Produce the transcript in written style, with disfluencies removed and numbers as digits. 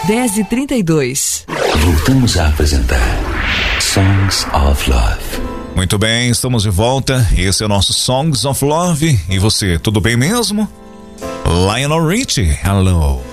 10h32. Voltamos a apresentar Songs of Love. Muito bem, estamos de volta. Esse é o nosso Songs of Love. E você, tudo bem mesmo? Lionel Richie, hello.